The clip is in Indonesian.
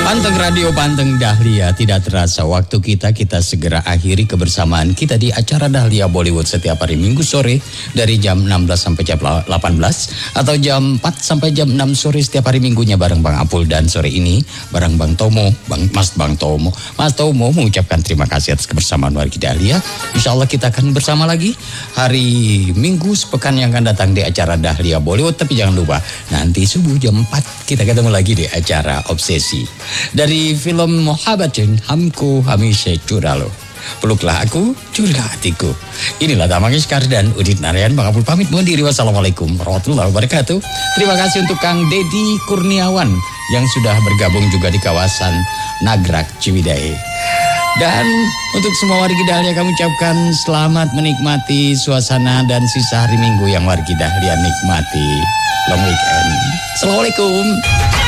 Panteng Radio, Panteng Dahlia, tidak terasa waktu kita segera akhiri kebersamaan kita di acara Dahlia Bollywood setiap hari Minggu sore dari jam 16 sampai jam 18 atau jam 4 sampai jam 6 sore setiap hari Minggunya bareng Bang Apul, dan sore ini bareng Bang Tomo, Mas Tomo mengucapkan terima kasih atas kebersamaan wargi Dahlia. Insya Allah kita akan bersama lagi hari Minggu sepekan yang akan datang di acara Dahlia Bollywood. Tapi jangan lupa nanti subuh jam 4 kita ketemu lagi di acara Obsesi. Dari film Mohabbatin Hamko Hamisha Curalo, peluklah aku, curilah hatiku. Inilah Tamang Iskar dan Udit Narayan. Bang Apul pamit mohon diri. Wassalamualaikum warahmatullahi wabarakatuh. Terima kasih untuk Kang Dedi Kurniawan yang sudah bergabung juga di kawasan Nagrak Ciwidey. Dan untuk semua wargi Dahlia kami ucapkan selamat menikmati suasana dan sisa hari Minggu yang wargi Dahlia nikmati. Long weekend. Assalamualaikum.